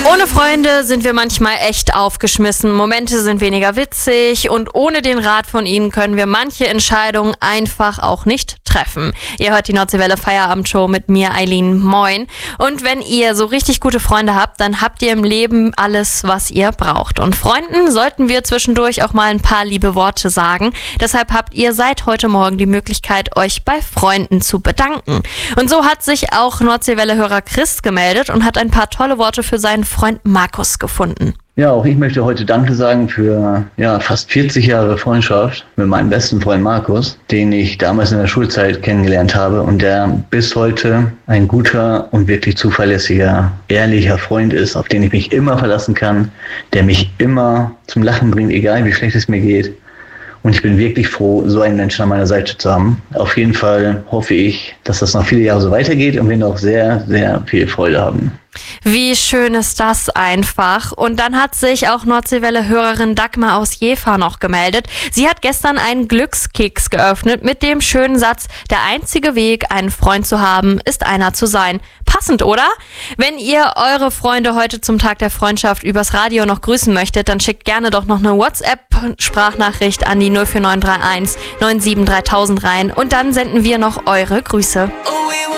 Ohne Freunde sind wir manchmal echt aufgeschmissen. Momente sind weniger witzig und ohne den Rat von ihnen können wir manche Entscheidungen einfach auch nicht treffen. Ihr hört die Nordseewelle Feierabendshow mit mir, Eileen. Moin. Und wenn ihr so richtig gute Freunde habt, dann habt ihr im Leben alles, was ihr braucht. Und Freunden sollten wir zwischendurch auch mal ein paar liebe Worte sagen. Deshalb habt ihr seit heute Morgen die Möglichkeit, euch bei Freunden zu bedanken. Und so hat sich auch Nordseewelle-Hörer Chris gemeldet und hat ein paar tolle Worte für seinen Freund Markus gefunden. Ja, auch ich möchte heute Danke sagen für fast 40 Jahre Freundschaft mit meinem besten Freund Markus, den ich damals in der Schulzeit kennengelernt habe und der bis heute ein guter und wirklich zuverlässiger, ehrlicher Freund ist, auf den ich mich immer verlassen kann, der mich immer zum Lachen bringt, egal wie schlecht es mir geht. Und ich bin wirklich froh, so einen Menschen an meiner Seite zu haben. Auf jeden Fall hoffe ich, dass das noch viele Jahre so weitergeht und wir noch sehr, sehr viel Freude haben. Wie schön ist das einfach. Und dann hat sich auch Nordseewelle-Hörerin Dagmar aus Jever noch gemeldet. Sie hat gestern einen Glückskeks geöffnet mit dem schönen Satz: Der einzige Weg, einen Freund zu haben, ist einer zu sein. Passend, oder? Wenn ihr eure Freunde heute zum Tag der Freundschaft übers Radio noch grüßen möchtet, dann schickt gerne doch noch eine WhatsApp-Sprachnachricht an die 04931 97 3000 rein und dann senden wir noch eure Grüße.